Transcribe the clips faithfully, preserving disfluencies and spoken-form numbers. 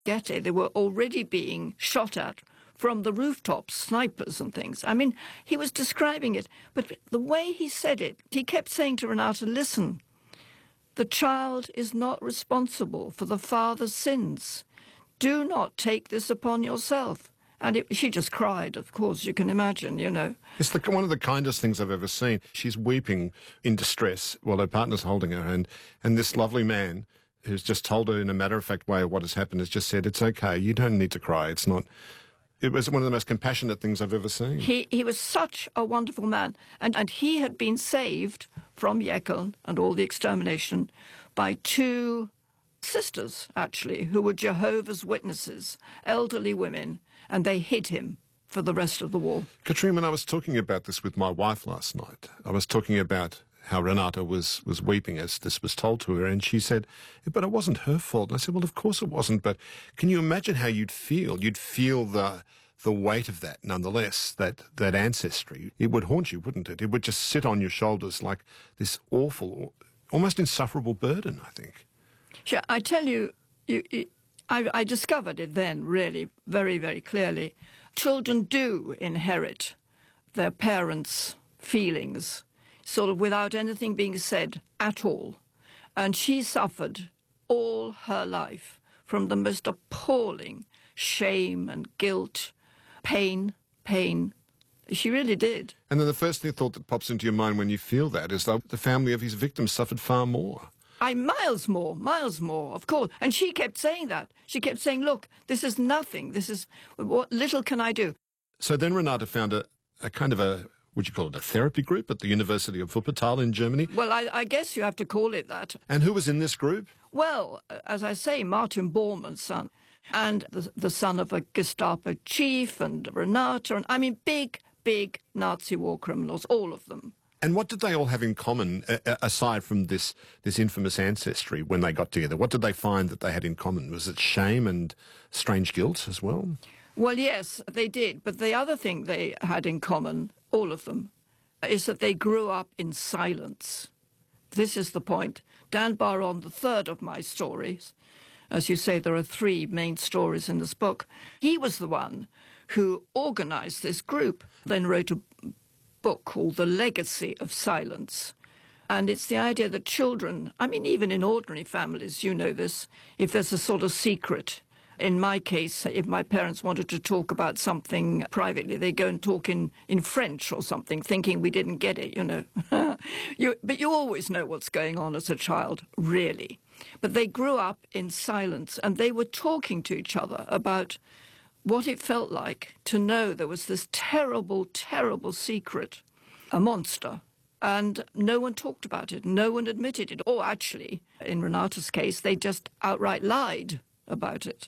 Gete, they were already being shot at from the rooftops, snipers and things. I mean, he was describing it, but the way he said it, he kept saying to Renata, listen, the child is not responsible for the father's sins. Do not take this upon yourself. And it, she just cried, of course, you can imagine, you know. It's the, one of the kindest things I've ever seen. She's weeping in distress while her partner's holding her, and, and this lovely man who's just told her in a matter-of-fact way of what has happened has just said, it's okay, you don't need to cry, it's not... It was one of the most compassionate things I've ever seen. He he was such a wonderful man, and, and he had been saved from Jeckeln and all the extermination by two sisters, actually, who were Jehovah's Witnesses, elderly women, and they hid him for the rest of the war. Katrine, when I was talking about this with my wife last night, I was talking about how Renata was, was weeping as this was told to her, and she said, but it wasn't her fault. And I said, well, of course it wasn't, but can you imagine how you'd feel? You'd feel the the weight of that, nonetheless, that, that ancestry. It would haunt you, wouldn't it? It would just sit on your shoulders like this awful, almost insufferable burden, I think. Sure, I tell you, you, you I, I discovered it then, really, very, very clearly. Children do inherit their parents' feelings, sort of without anything being said at all. And she suffered all her life from the most appalling shame and guilt, pain, pain. She really did. And then the first thought that pops into your mind when you feel that is that the family of his victims suffered far more. I, miles more, miles more, of course. And she kept saying that. She kept saying, look, this is nothing. This is, what little can I do? So then Renata found a, a kind of a, would you call it a therapy group at the University of Wuppertal in Germany? Well, I, I guess you have to call it that. And who was in this group? Well, as I say, Martin Bormann's son, and the, the son of a Gestapo chief, and Renata, and I mean, big, big Nazi war criminals, all of them. And what did they all have in common, uh, aside from this, this infamous ancestry, when they got together? What did they find that they had in common? Was it shame and strange guilt as well? Well, yes, they did. But the other thing they had in common, all of them, is that they grew up in silence. This is the point. Dan Baron, the third of my stories, as you say, there are three main stories in this book. He was the one who organized this group, then wrote a book called The Legacy of Silence. And it's the idea that children, I mean, even in ordinary families, you know this, if there's a sort of secret. In my case, if my parents wanted to talk about something privately, they go and talk in, in French or something, thinking we didn't get it, you know. you, but you always know what's going on as a child, really. But they grew up in silence, and they were talking to each other about what it felt like to know there was this terrible, terrible secret, a monster. And no one talked about it. No one admitted it. Or actually, in Renata's case, they just outright lied about it.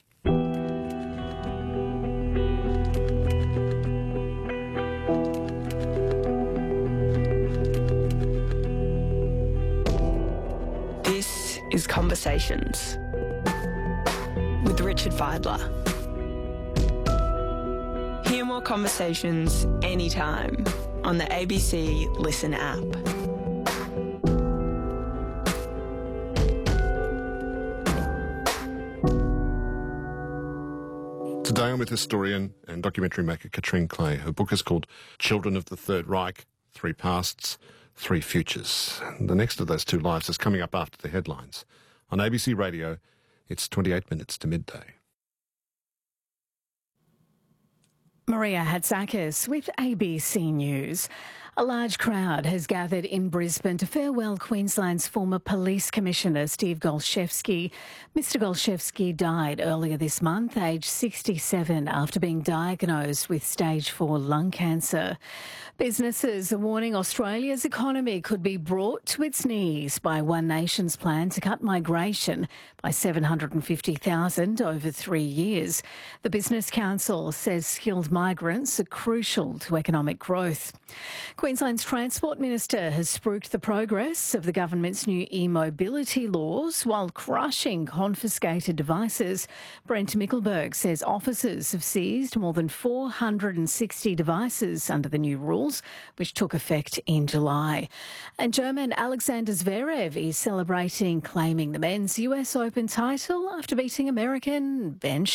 This is Conversations with Richard Fidler. Hear more conversations anytime on the A B C Listen app. Today I'm with historian and documentary maker Katrine Clay. Her book is called Children of the Third Reich, Three Pasts, Three Futures. And the next of those two lives is coming up after the headlines. On A B C Radio, it's twenty-eight minutes to midday. Maria Hatzakis with A B C News. A large crowd has gathered in Brisbane to farewell Queensland's former Police Commissioner Steve Golchevsky. Mister Golchevsky died earlier this month, aged sixty-seven, after being diagnosed with stage four lung cancer. Businesses are warning Australia's economy could be brought to its knees by One Nation's plan to cut migration by seven hundred fifty thousand over three years. The Business Council says skilled migrants are crucial to economic growth. Queensland's Transport Minister has spruiked the progress of the government's new e-mobility laws while crushing confiscated devices. Brent Mickelberg says officers have seized more than four hundred sixty devices under the new rules, which took effect in July. And German Alexander Zverev is celebrating claiming the men's U S Open title after beating American Ben